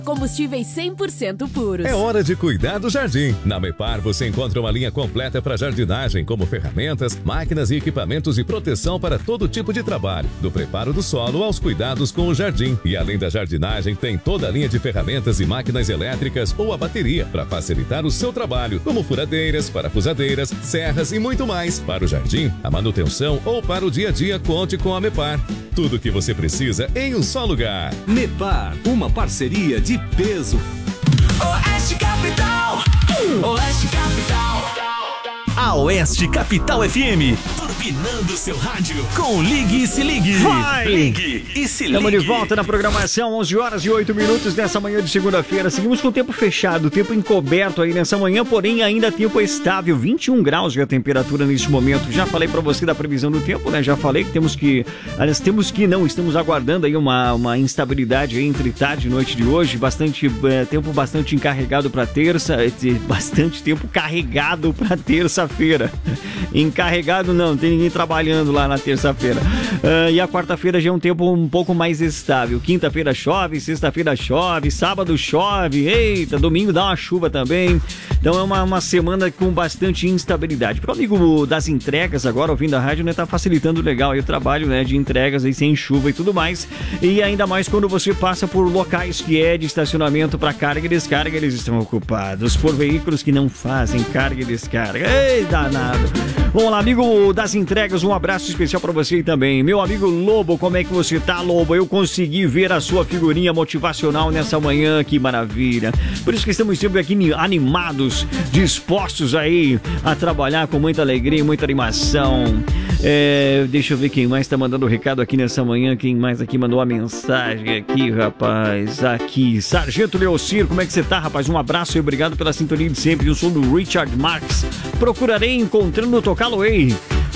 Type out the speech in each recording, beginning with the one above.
Combustíveis 100% puros. É hora de cuidar do jardim. Na Mepar você encontra uma linha completa para jardinagem, como ferramentas, máquinas e equipamentos de proteção para todo tipo de trabalho, do preparo do solo aos cuidados com o jardim. E além da jardinagem, tem toda a linha de ferramentas e máquinas elétricas ou a bateria para facilitar o seu trabalho, como furadeiras, parafusadeiras, serras e muito mais. Para o jardim, a manutenção ou para o dia a dia, conte com a Mepar. Tudo o que você precisa em um só lugar. Mepar, uma parceria de peso. Oeste Capital. Oeste Capital. A Oeste Capital FM, turbinando seu rádio com Ligue e Se Ligue. Vai! Ligue e Se Ligue. Estamos de volta na programação, 11 horas e 8 minutos nessa manhã de segunda-feira. Seguimos com o tempo fechado, tempo encoberto aí nessa manhã, porém ainda tempo estável, 21 graus de a temperatura neste momento. Já falei pra você da previsão do tempo, né? Já falei que estamos aguardando aí uma instabilidade aí entre tarde e noite de hoje, tempo bastante encarregado pra terça, bastante tempo carregado pra terça-feira. Encarregado não, tem ninguém trabalhando lá na terça-feira. E a quarta-feira já é um tempo um pouco mais estável. Quinta-feira chove, sexta-feira chove, sábado chove, eita, domingo dá uma chuva também. Então é uma semana com bastante instabilidade. Pro amigo das entregas agora, ouvindo a rádio, né, tá facilitando legal aí o trabalho, né, de entregas aí sem chuva e tudo mais. E ainda mais quando você passa por locais que é de estacionamento para carga e descarga, eles estão ocupados por veículos que não fazem carga e descarga. Ei, danado. Vamos lá, amigo das entregas, um abraço especial pra você também. Meu amigo Lobo, como é que você tá, Lobo? Eu consegui ver a sua figurinha motivacional nessa manhã, que maravilha. Por isso que estamos sempre aqui animados, dispostos aí a trabalhar com muita alegria e muita animação. Deixa eu ver quem mais tá mandando recado aqui nessa manhã. Quem mais aqui mandou a mensagem aqui, rapaz? Aqui, Sargento Leocir, como é que você tá, rapaz? Um abraço e obrigado pela sintonia de sempre. Eu sou do Richard Marx. Procurarei encontrando tocá-lo-ei.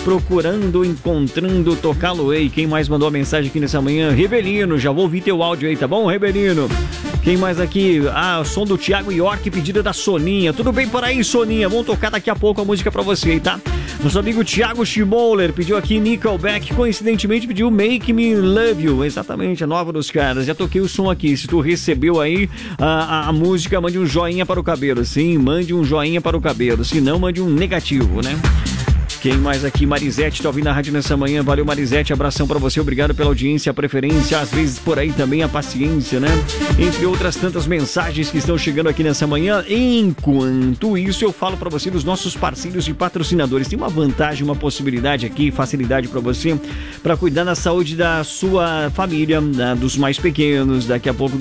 Encontrando tocá-lo-ei. Quem mais mandou a mensagem aqui nessa manhã? Rebelino, já vou ouvir teu áudio aí, tá bom, Rebelino? Quem mais aqui? O som do Thiago York, pedida da Soninha. Tudo bem por aí, Soninha? Vamos tocar daqui a pouco a música pra você aí, tá? Nosso amigo Thiago Schmoller pediu aqui Nickelback, coincidentemente pediu Make Me Love You, exatamente, a nova dos caras. Já toquei o som aqui, se tu recebeu aí a música, mande um joinha para o cabelo. Sim, mande um joinha para o cabelo, se não, mande um negativo, né? Quem mais aqui? Marisete tá ouvindo a rádio nessa manhã. Valeu, Marisete, abração pra você, obrigado pela audiência, a preferência, às vezes por aí também a paciência, né? Entre outras tantas mensagens que estão chegando aqui nessa manhã. Enquanto isso, eu falo pra você dos nossos parceiros e patrocinadores. Tem uma vantagem, uma possibilidade aqui, facilidade pra você, pra cuidar da saúde da sua família, dos mais pequenos, daqui a pouco